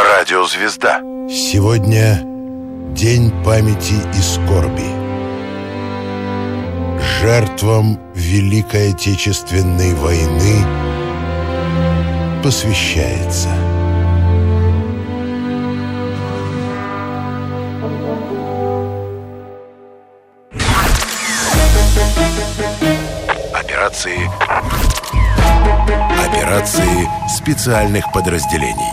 Радиозвезда. Сегодня день памяти и скорби. Жертвам Великой Отечественной войны посвящается. Операции специальных подразделений.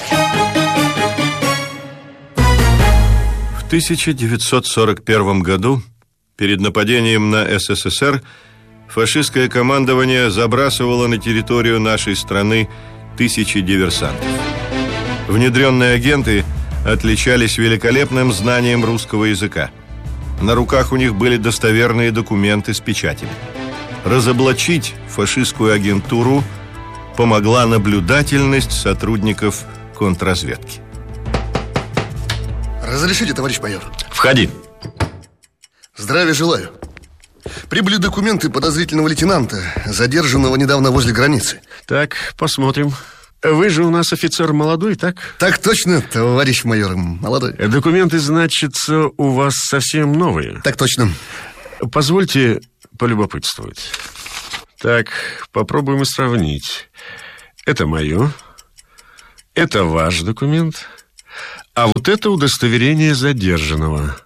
В 1941 году, перед нападением на СССР, фашистское командование забрасывало на территорию нашей страны тысячи диверсантов. Внедренные агенты отличались великолепным знанием русского языка. На руках у них были достоверные документы с печатями. Разоблачить фашистскую агентуру помогла наблюдательность сотрудников контрразведки. Разрешите, товарищ майор? Входи. Здравия желаю. Прибыли документы подозрительного лейтенанта, задержанного недавно возле границы. Так, посмотрим. Вы же у нас офицер молодой, так? Так точно, товарищ майор, молодой. Документы, значит, у вас совсем новые? Так точно. Позвольте полюбопытствовать. Так, попробуем сравнить. Это мое, это ваш документ, а вот это удостоверение задержанного.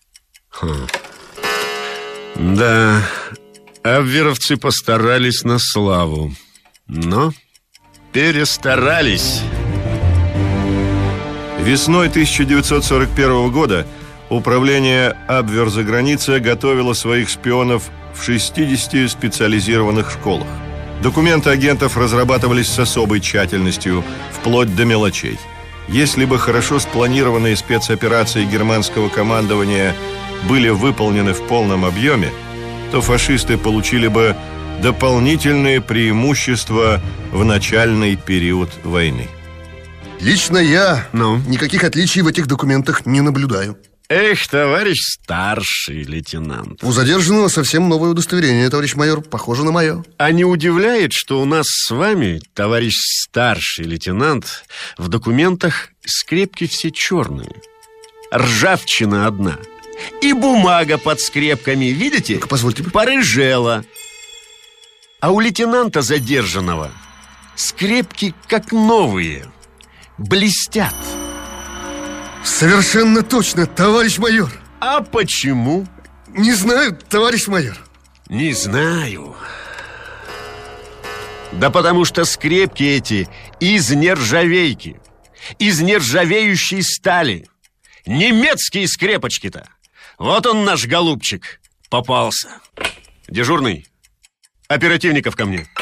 Да, абверовцы постарались на славу, но перестарались. Весной 1941 года управление Абвер за границей готовило своих шпионов в 60 специализированных школах. Документы агентов разрабатывались с особой тщательностью, вплоть до мелочей. Если бы хорошо спланированные спецоперации германского командования были выполнены в полном объеме, то фашисты получили бы дополнительные преимущества в начальный период войны. Лично я никаких отличий в этих документах не наблюдаю. Эх, товарищ старший лейтенант. У задержанного совсем новое удостоверение, товарищ майор, похоже на мое. А не удивляет, что у нас с вами, товарищ старший лейтенант, в документах скрепки все черные, ржавчина одна, и бумага под скрепками, видите? Ну-ка, позвольте. Порыжела. А у лейтенанта задержанного скрепки как новые, блестят. Совершенно точно, товарищ майор. А почему? Не знаю, товарищ майор. Не знаю. Да потому что скрепки эти из нержавейки, из нержавеющей стали. Немецкие скрепочки-то. Вот он, наш голубчик, попался. Дежурный, оперативников ко мне.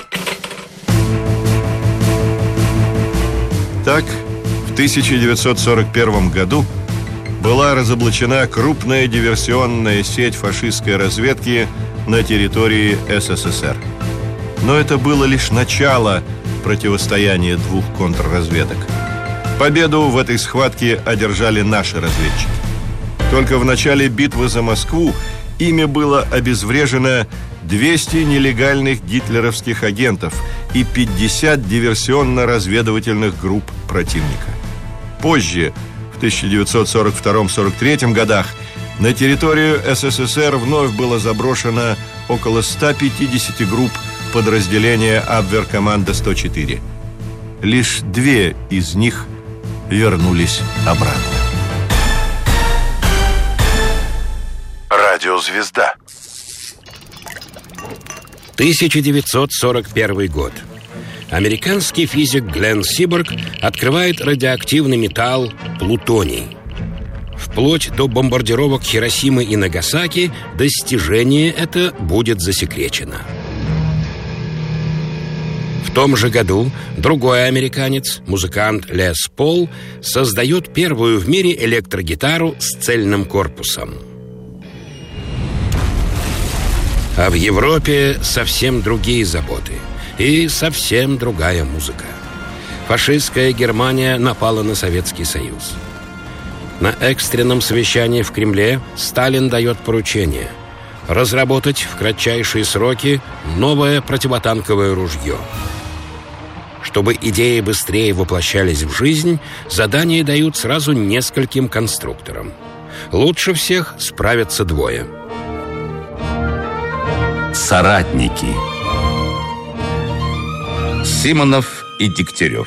Так, в 1941 году была разоблачена крупная диверсионная сеть фашистской разведки на территории СССР. Но это было лишь начало противостояния двух контрразведок. Победу в этой схватке одержали наши разведчики. Только в начале битвы за Москву ими было обезврежено 200 нелегальных гитлеровских агентов и 50 диверсионно-разведывательных групп противника. Позже, в 1942-43 годах, на территорию СССР вновь было заброшено около 150 групп подразделения Абвер-команда-104. Лишь 2 из них вернулись обратно. Радиозвезда. 1941 год. Американский физик Глен Сиборг открывает радиоактивный металл плутоний. Вплоть до бомбардировок Хиросимы и Нагасаки достижение это будет засекречено. В том же году другой американец, музыкант Лес Пол, создает первую в мире электрогитару с цельным корпусом. А в Европе совсем другие заботы и совсем другая музыка. Фашистская Германия напала на Советский Союз. На экстренном совещании в Кремле Сталин дает поручение разработать в кратчайшие сроки новое противотанковое ружье. Чтобы идеи быстрее воплощались в жизнь, задания дают сразу нескольким конструкторам. Лучше всех справятся двое. Соратники. Симонов и Дегтярев.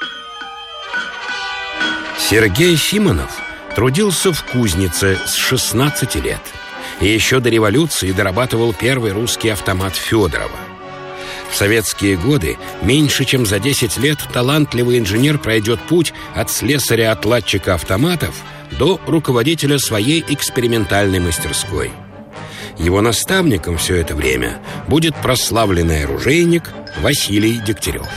Сергей Симонов трудился в кузнице с 16 лет. И еще до революции дорабатывал первый русский автомат Федорова. В советские годы меньше чем за 10 лет талантливый инженер пройдет путь от слесаря-отладчика автоматов до руководителя своей экспериментальной мастерской. Его наставником все это время будет прославленный оружейник Василий Дегтярев.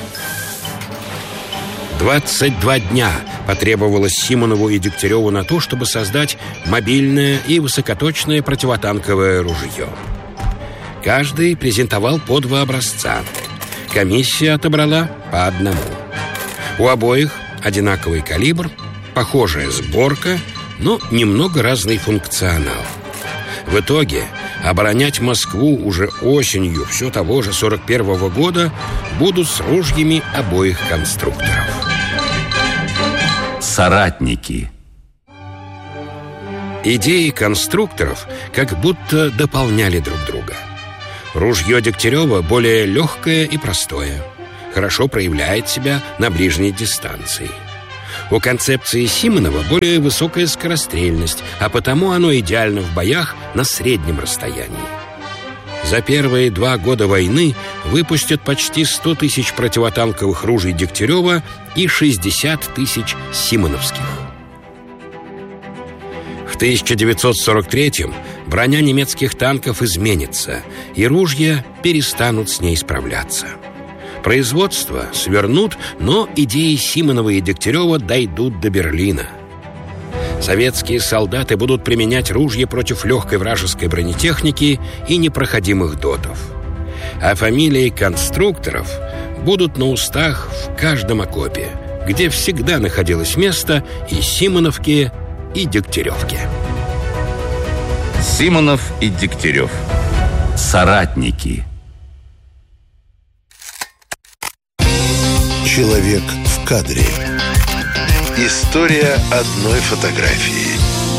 22 дня потребовалось Симонову и Дегтяреву на то, чтобы создать мобильное и высокоточное противотанковое ружье. Каждый презентовал по 2 образца. Комиссия отобрала по 1. У обоих одинаковый калибр, похожая сборка, но немного разный функционал. В итоге оборонять Москву уже осенью все того же 41-го года будут с ружьями обоих конструкторов. Соратники. Идеи конструкторов как будто дополняли друг друга. Ружье Дегтярева более легкое и простое, хорошо проявляет себя на ближней дистанции. У концепции Симонова более высокая скорострельность, а потому оно идеально в боях на среднем расстоянии. За первые 2 года войны выпустят почти 100 тысяч противотанковых ружей Дегтярева и 60 тысяч симоновских. В 1943-м броня немецких танков изменится, и ружья перестанут с ней справляться. Производство свернут, но идеи Симонова и Дегтярева дойдут до Берлина. Советские солдаты будут применять ружья против легкой вражеской бронетехники и непроходимых дотов. А фамилии конструкторов будут на устах в каждом окопе, где всегда находилось место и Симоновке, и Дегтяревке. Симонов и Дегтярев. Соратники. Человек в кадре. История одной фотографии.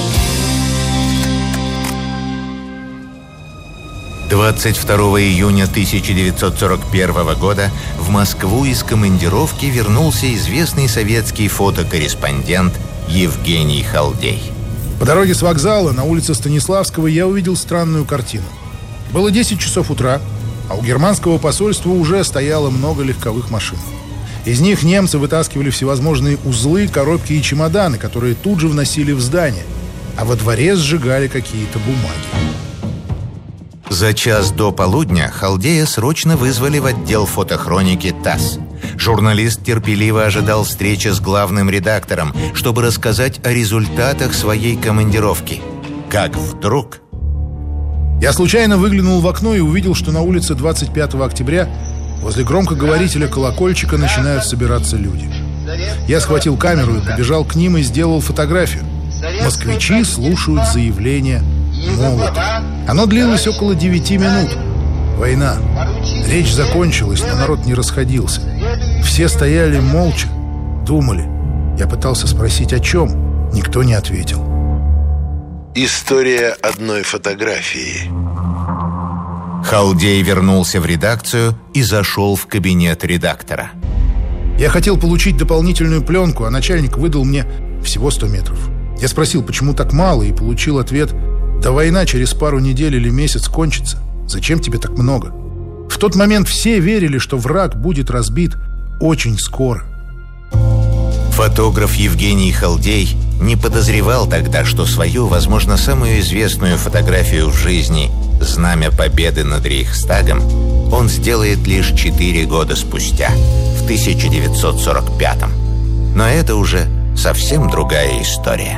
22 июня 1941 года в Москву из командировки вернулся известный советский фотокорреспондент Евгений Халдей. По дороге с вокзала на улице Станиславского я увидел странную картину. Было 10 часов утра, а у германского посольства уже стояло много легковых машин. Из них немцы вытаскивали всевозможные узлы, коробки и чемоданы, которые тут же вносили в здание, а во дворе сжигали какие-то бумаги. За час до полудня Халдея срочно вызвали в отдел фотохроники ТАСС. Журналист терпеливо ожидал встречи с главным редактором, чтобы рассказать о результатах своей командировки. Как вдруг... Я случайно выглянул в окно и увидел, что на улице 25 октября возле громкоговорителя колокольчика начинают собираться люди. Я схватил камеру и побежал к ним и сделал фотографию. Москвичи слушают заявление молота. Оно длилось около 9 минут. Война. Речь закончилась, но народ не расходился. Все стояли молча, думали. Я пытался спросить, о чем. Никто не ответил. История одной фотографии. Халдей вернулся в редакцию и зашел в кабинет редактора. Я хотел получить дополнительную пленку, а начальник выдал мне всего 100 метров. Я спросил, почему так мало, и получил ответ: да война через пару недель или месяц кончится. Зачем тебе так много? В тот момент все верили, что враг будет разбит очень скоро. Фотограф Евгений Халдей не подозревал тогда, что свою, возможно, самую известную фотографию в жизни «Знамя Победы над Рейхстагом» он сделает лишь 4 года спустя, в 1945-м. Но это уже совсем другая история.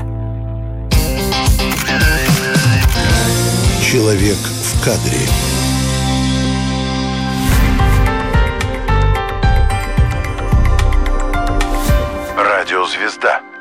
Человек в кадре. Радиозвезда.